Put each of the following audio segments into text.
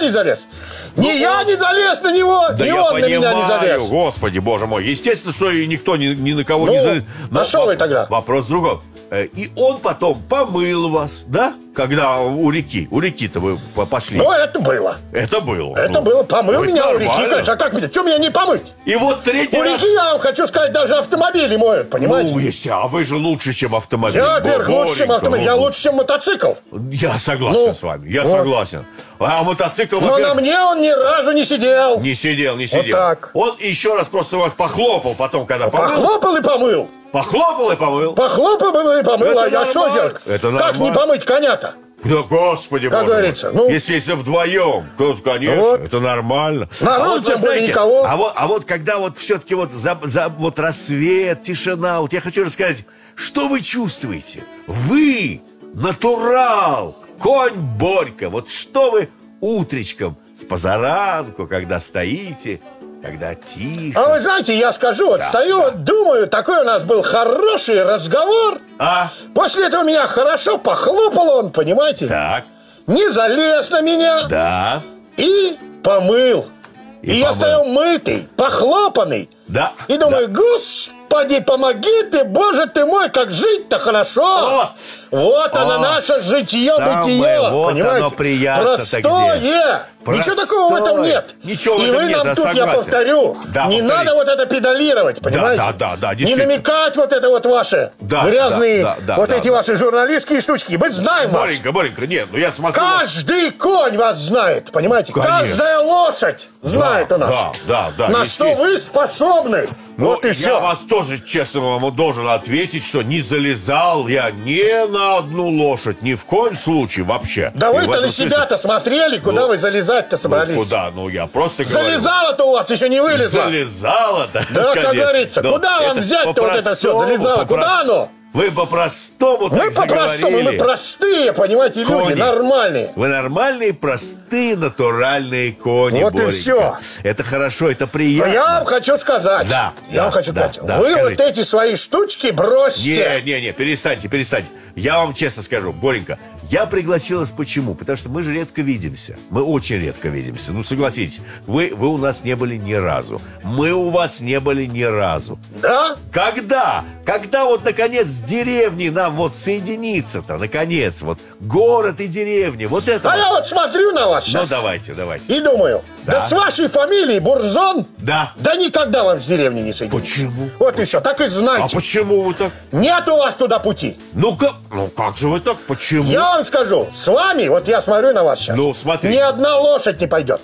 не залез. Ни я не залез на него, Да ни я он понимаю, на меня не залез. Господи, боже мой. Естественно, что и никто ни на кого не залез. А что вы тогда? Вопрос в другом. И он потом помыл вас, да? Когда у реки. У реки-то вы пошли. Ну, это было. Это было. Это было. Помыл это меня у реки, нормально. конечно. А как меня? Что меня не помыть? И вот третий У раз... реки, я вам хочу сказать, даже автомобили моют, понимаете? Ну, если, а вы же лучше, чем автомобиль. Я, во-первых, лучше, чем Боренька, автомобиль. Я лучше, чем мотоцикл. Я согласен Ну, с вами. Я вот. согласен. А мотоцикл, Но на мне он ни разу не сидел. Не сидел. Вот так. Он еще раз просто вас похлопал потом, когда помыл. Похлопал и помыл. Похлопал и помыл. Похлопал и помыл. Это А я что нормально. делать? Это Как не нормально. помыть коня-то? Да, господи, Как боже мой. говорится, ну. Если вдвоем, то, конечно, Вот. это нормально. Народ, вы тем более, никого. А вот когда вот все-таки вот вот рассвет, тишина, вот я хочу рассказать, что вы чувствуете? Вы натурал, конь Борька. Вот что вы утречком, с позаранку, когда стоите, когда тихо. А вы знаете, я скажу, вот стою, вот думаю, такой у нас был хороший разговор. А? После этого меня хорошо похлопал он, понимаете? Так, Не залез на меня да, и помыл. И я помыл. стоял мытый, похлопанный. да. И думаю, Господи, помоги ты, Боже ты мой, как жить-то хорошо. Вот оно наше житье-бытие, вот понимаете? оно приятно-то Простое. Ничего такого в этом нет. Ничего в И этом вы нет, нам я тут, я согласен. повторю, Да, не повторите. надо вот это педалировать, понимаете? да, Не действительно. намекать вот это вот ваши Да, грязные, да, вот да, эти да. ваши журналистские штучки. Мы знаем вас. Боренька, нет, ну я смотрю... Каждый конь вас знает, понимаете? Конечно. Каждая лошадь знает у нас. Да, На что естественно. вы способны. Ну, Вот и я все. вас тоже, честно вам должен ответить, что не залезал я ни на одну лошадь, ни в коем случае вообще. Да И в вы-то этом на смысле- себя-то смотрели, куда Ну, вы залезать-то собрались? Ну, куда? Ну, я просто говорю. Залезало-то у вас еще не вылезло. Залезало-то. Да, как конечно. говорится, Но куда вам это взять-то вот это все по-простому, залезало? Куда оно? Вы по-простому Мы так по-простому, заговорили. мы простые, понимаете, люди, Кони. нормальные. Вы нормальные, простые, натуральные кони, Вот и Боренька. всё. Это хорошо, это Но приятно. я вам хочу сказать. Да, Я вам хочу да, сказать. да, Вы скажите. вот эти свои штучки бросьте. Не, перестаньте. Я вам честно скажу, Боренька, я пригласил вас почему? Потому что мы же редко видимся. Мы очень редко видимся. Ну, согласитесь, вы у нас не были ни разу. Мы у вас не были ни разу. Да? Когда? Когда вот, наконец, с деревней нам вот соединиться-то, наконец, вот город и деревня, вот это А вот. я вот смотрю на вас Ну, сейчас. давайте. И думаю, да Да. с вашей фамилией Буржон, Да. да никогда вам с деревни не соединиться. Почему? Вот и все, так и А знайте. почему вы так? Нет у вас туда пути. Ну как же вы так? Почему? Я вам скажу, с вами, вот я смотрю на вас сейчас, Ну, смотрите. ни одна лошадь не пойдет.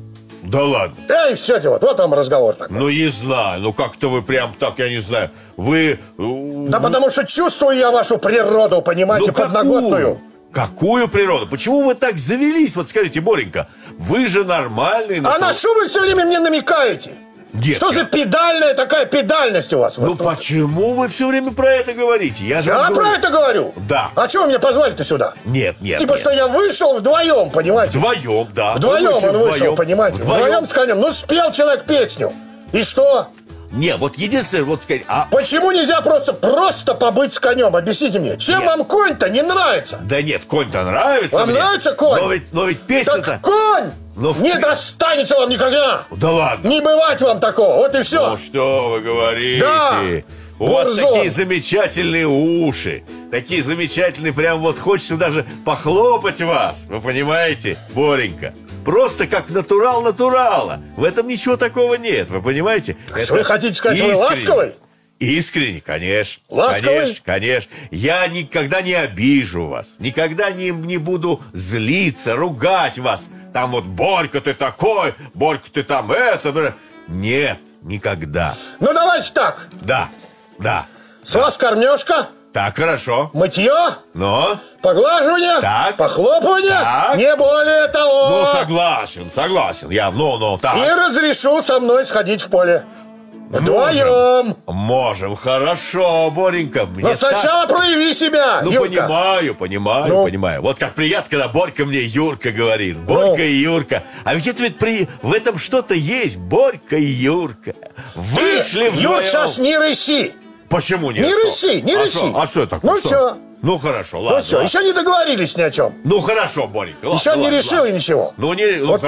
Да ладно. Эй, все, вот вам разговор такой. Ну, не знаю, ну как-то вы прям так, я не знаю. Вы... Да потому что чувствую я вашу природу, понимаете, подноготную. Какую природу? Почему вы так завелись? Вот скажите, Боренька, вы же нормальный... А на что вы все время мне намекаете? Детка. Что за педальная такая педальность у вас? Ну Вот. почему вы все время про это говорите? Я же Я вам про говорю. это говорю? Да. А чего вы меня позвали-то сюда? Нет. Типа, что я вышел вдвоем, понимаете? Вдвоем, да. Вдвоем Вы он вышел, вдвоем. понимаете? Вдвоем с конем. Ну, спел человек песню. И что? Не, вот единственное, вот сказать, Почему нельзя просто побыть с конем? Объясните мне. Чем Нет. вам конь-то не нравится? да нет, конь-то нравится Вам мне. нравится конь? Но ведь песня-то... Так конь Ну, не достанется вам никогда. Да ладно. Не бывать вам такого. Вот и все. Ну что вы говорите? Да. У вас Буржон. такие замечательные уши. Такие замечательные, прям вот хочется даже похлопать вас. Вы понимаете, Боренька? Просто как натурал натурала. В этом ничего такого нет, вы понимаете? Что вы хотите сказать, вы ласковый? Искренне, конечно. Ласковый? Конечно. Я никогда не обижу вас. Никогда не буду злиться, ругать вас. Там вот, Борька, ты такой, Борька, ты там это. Нет, никогда. Ну, давайте так. Да. С вас кормежка, Так, хорошо. мытье, Но, поглаживание, Так. похлопывание, Так. не более того. согласен. Я, так. И разрешу со мной сходить в поле. Вдвоем. Можем, хорошо, Боренька. Мне Но так- сначала прояви себя, Ну, Юрка. понимаю. Вот как приятно, когда Борька мне Юрка говорит. Борька и Юрка. А ведь это в этом что-то есть. Борька и Юрка. Вышли Ты, вдвоем. Юр, сейчас не рыси. Почему нет? Не рыси, не рыси. А что такое? Ну, Что? всё. Ну, хорошо, ладно. Ну все, ладно. еще не договорились ни о чем. Ну, хорошо, Боренька. Еще не решил и ничего. Ну, не... Вот